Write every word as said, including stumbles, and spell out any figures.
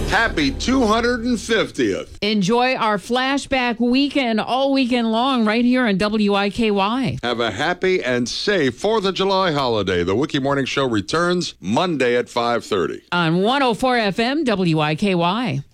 Happy two hundred fiftieth. Enjoy our flashback weekend all weekend long right here on W I K Y. Have a happy and safe fourth of July holiday. The Wiki Morning Show returns Monday at five thirty. On one oh four F M, W I K Y.